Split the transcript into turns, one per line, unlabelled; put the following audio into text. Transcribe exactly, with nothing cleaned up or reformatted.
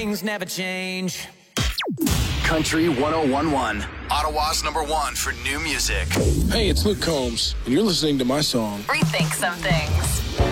Things never change.
Country one oh one point one, Ottawa's number one for new music.
Hey, it's Luke Combs, and you're listening to my song.
Rethink Some Things.